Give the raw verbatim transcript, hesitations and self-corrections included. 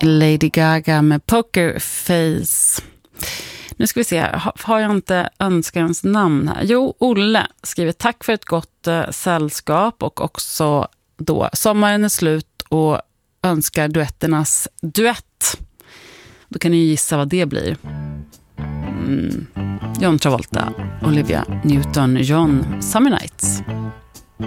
Lady Gaga med Poker Face. Nu ska vi se, har jag inte önskans namn här? Jo, Olle skriver tack för ett gott eh, sällskap och också då sommaren är slut och önskar duetternas duett. Då kan ni gissa vad det blir. Mm. John Travolta, Olivia Newton-John, Summer Nights.